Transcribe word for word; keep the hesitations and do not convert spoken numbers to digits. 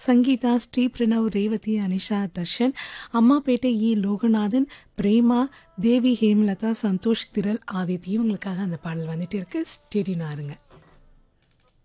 சங்கீதா, ஸ்ரீ பிரணவ், ரேவதி, அனிஷா, தர்ஷன், அம்மாப்பேட்டை இ லோகநாதன், பிரேமா, தேவி, ஹேமலதா, சந்தோஷ், திரள், ஆதித்ய இவங்களுக்காக அந்த பாடல் வந்துட்டு இருக்கு. ஸ்டேடியூனா இருங்க.